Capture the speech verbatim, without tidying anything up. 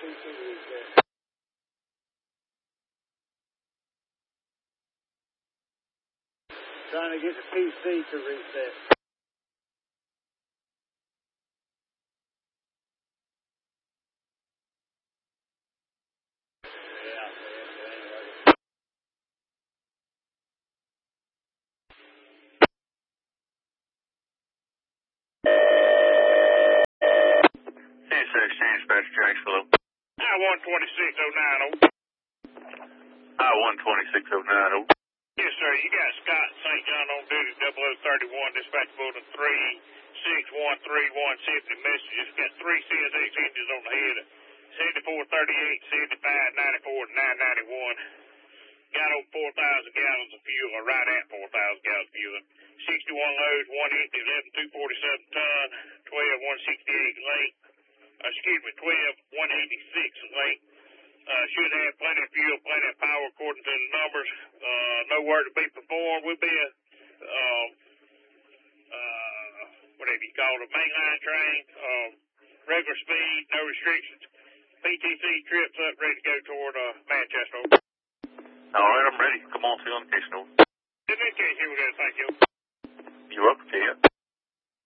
Trying to get the P C to reset. Exchange Dispatch Jacksonville. I one twenty-six oh nine oh. I one twenty-six oh nine oh. Yes, sir. You got Scott Saint John on duty, double oh thirty-one, dispatch building three six one three one, safety messages. Got three C S X engines on the head. seventy-four thirty-eight, seventy-five ninety-four, nine ninety-one. Got over four thousand gallons of fuel, or right at four thousand gallons of fuel. sixty-one loads, one empty, eleven two forty-seven ton, twelve one sixty-eight length. Uh, excuse me, twelve one eighty-six length. Uh, should have plenty of fuel, plenty of power according to the numbers. Uh, no work to be performed. We'll be a, uh, uh, whatever you call it, a mainline train, uh, regular speed, no restrictions. P T C trips up, ready to go toward, uh, Manchester. All right, I'm ready. Come on, see you on the case, no. In that case, here we go. Thank you. You're welcome, see ya.